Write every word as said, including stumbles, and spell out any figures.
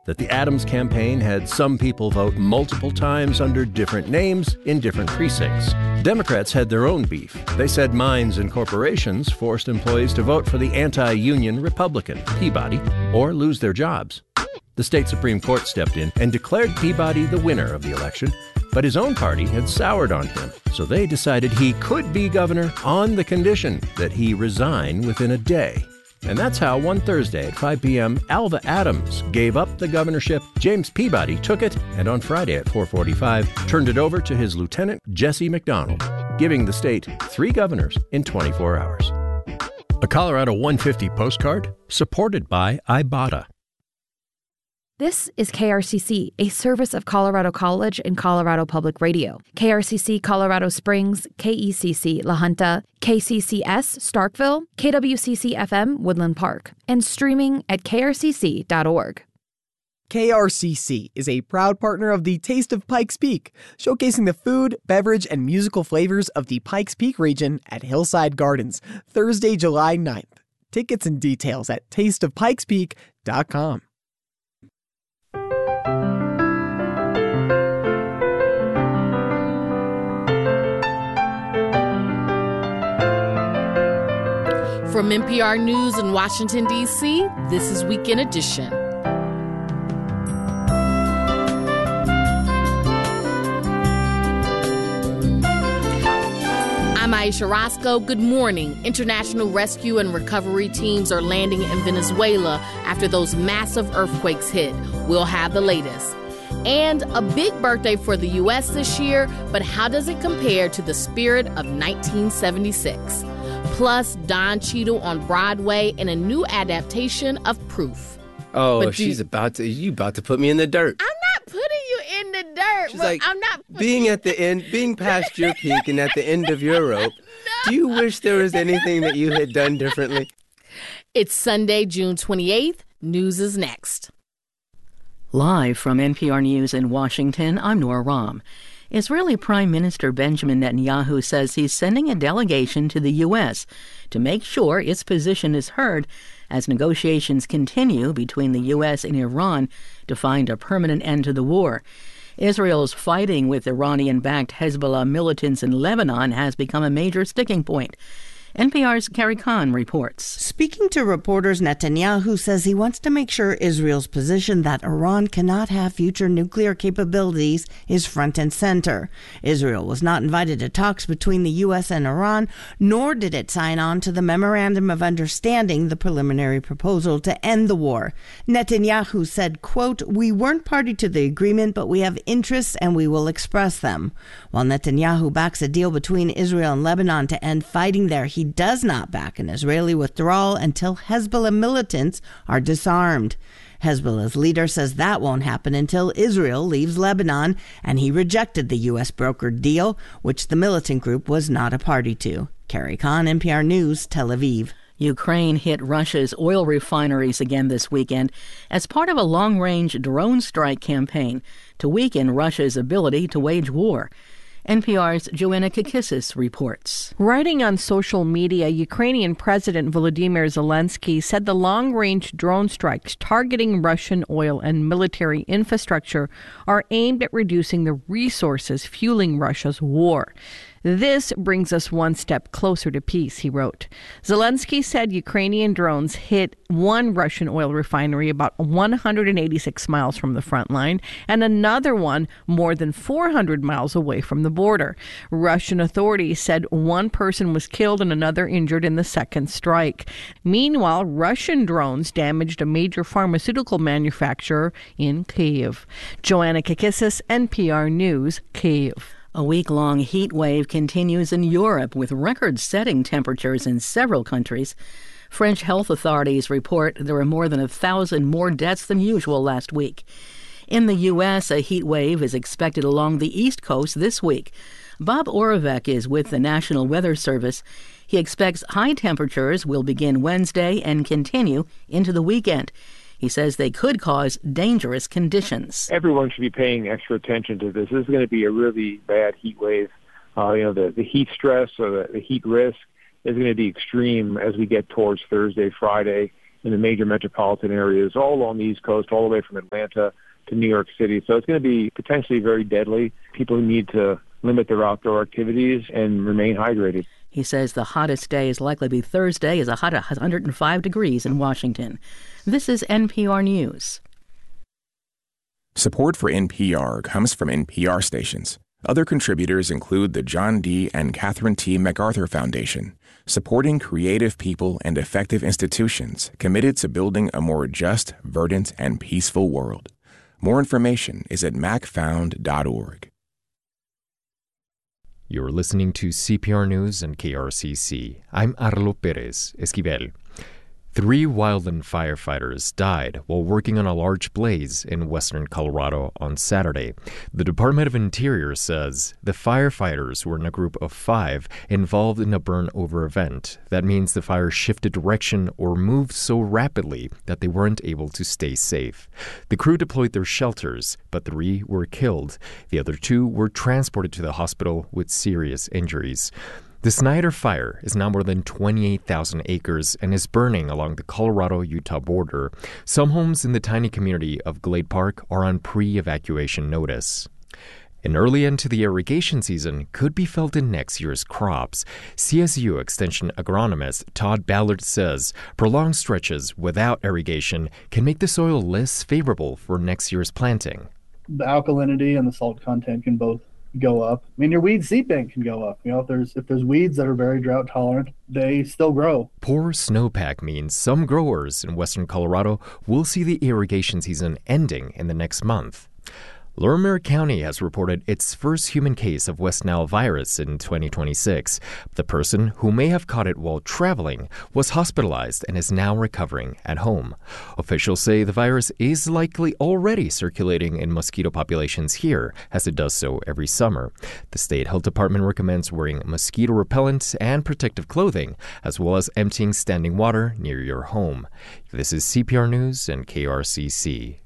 that the Adams campaign had some people vote multiple times under different names in different precincts. Democrats had their own beef. They said mines and corporations forced employees to vote for the anti-union Republican, Peabody, or lose their jobs. The state Supreme Court stepped in and declared Peabody the winner of the election, but his own party had soured on him, so they decided he could be governor on the condition that he resign within a day. And that's how one Thursday at five p.m., Alva Adams gave up the governorship, James Peabody took it, and on Friday at four forty-five, turned it over to his lieutenant, Jesse McDonald, giving the state three governors in twenty-four hours. A Colorado one fifty postcard supported by Ibotta. This is K R C C, a service of Colorado College and Colorado Public Radio. K R C C Colorado Springs, K E C C La Junta, K C C S Starkville, K W C C F M Woodland Park, and streaming at k r c c dot org. K R C C is a proud partner of the Taste of Pikes Peak, showcasing the food, beverage, and musical flavors of the Pikes Peak region at Hillside Gardens, Thursday, July ninth. Tickets and details at taste of pikes peak dot com. From N P R News in Washington, D C, this is Weekend Edition. I'm Aisha Roscoe. Good morning. International rescue and recovery teams are landing in Venezuela after those massive earthquakes hit. We'll have the latest. And a big birthday for the U S this year, but how does it compare to the spirit of nineteen seventy-six? Plus, Don Cheadle on Broadway in a new adaptation of Proof. Oh, But she's you- about to, you about to put me in the dirt. I'm not putting you in the dirt. She's but like, I'm not putting being at the end, being past your peak and at the end of your rope, do you wish there was anything that you had done differently? It's Sunday, June twenty-eighth. News is next. Live from N P R News in Washington, I'm Nora Rahm. Israeli Prime Minister Benjamin Netanyahu says he's sending a delegation to the U S to make sure its position is heard as negotiations continue between the U S and Iran to find a permanent end to the war. Israel's fighting with Iranian-backed Hezbollah militants in Lebanon has become a major sticking point. N P R's Carrie Kahn reports. Speaking to reporters, Netanyahu says he wants to make sure Israel's position that Iran cannot have future nuclear capabilities is front and center. Israel was not invited to talks between the U S and Iran, nor did it sign on to the Memorandum of Understanding, the preliminary proposal to end the war. Netanyahu said, quote, "We weren't party to the agreement, but we have interests and we will express them." While Netanyahu backs a deal between Israel and Lebanon to end fighting there, he does not back an Israeli withdrawal until Hezbollah militants are disarmed. Hezbollah's leader says that won't happen until Israel leaves Lebanon, and he rejected the U S brokered deal, which the militant group was not a party to. Carrie Kahn, N P R News, Tel Aviv. Ukraine hit Russia's oil refineries again this weekend as part of a long-range drone strike campaign to weaken Russia's ability to wage war. N P R's Joanna Kakissis reports. Writing on social media, Ukrainian President Volodymyr Zelensky said the long-range drone strikes targeting Russian oil and military infrastructure are aimed at reducing the resources fueling Russia's war. This brings us one step closer to peace, he wrote. Zelensky said Ukrainian drones hit one Russian oil refinery about one hundred eighty-six miles from the front line and another one more than four hundred miles away from the border. Russian authorities said one person was killed and another injured in the second strike. Meanwhile, Russian drones damaged a major pharmaceutical manufacturer in Kyiv. Joanna Kakissis, N P R News, Kyiv. A week-long heat wave continues in Europe with record-setting temperatures in several countries. French health authorities report there were more than a thousand more deaths than usual last week. In the U S, a heat wave is expected along the East Coast this week. Bob Oravec is with the National Weather Service. He expects high temperatures will begin Wednesday and continue into the weekend. He says they could cause dangerous conditions. Everyone should be paying extra attention to this. This is going to be a really bad heat wave. Uh, you know, the, the heat stress or the, the heat risk is going to be extreme as we get towards Thursday, Friday, in the major metropolitan areas, all along the East Coast, all the way from Atlanta to New York City. So it's going to be potentially very deadly. People need to limit their outdoor activities and remain hydrated. He says the hottest day is likely to be Thursday, as a hot one hundred five degrees in Washington. This is N P R News. Support for N P R comes from N P R stations. Other contributors include the John D. and Catherine T. MacArthur Foundation, supporting creative people and effective institutions committed to building a more just, verdant, and peaceful world. More information is at mac found dot org. You're listening to C P R News and K R C C. I'm Arlo Perez Esquivel. Three wildland firefighters died while working on a large blaze in western Colorado on Saturday. The Department of Interior says the firefighters were in a group of five involved in a burn-over event. That means the fire shifted direction or moved so rapidly that they weren't able to stay safe. The crew deployed their shelters, but three were killed. The other two were transported to the hospital with serious injuries. The Snyder Fire is now more than twenty-eight thousand acres and is burning along the Colorado-Utah border. Some homes in the tiny community of Glade Park are on pre-evacuation notice. An early end to the irrigation season could be felt in next year's crops. C S U Extension agronomist Todd Ballard says prolonged stretches without irrigation can make the soil less favorable for next year's planting. The alkalinity and the salt content can both go up. I mean, your weed seed bank can go up. You know, if there's if there's weeds that are very drought tolerant, they still grow. Poor snowpack means some growers in western Colorado will see the irrigation season ending in the next month. Larimer County has reported its first human case of West Nile virus in twenty twenty-six. The person, who may have caught it while traveling, was hospitalized and is now recovering at home. Officials say the virus is likely already circulating in mosquito populations here, as it does so every summer. The state health department recommends wearing mosquito repellent and protective clothing, as well as emptying standing water near your home. This is C P R News and K R C C.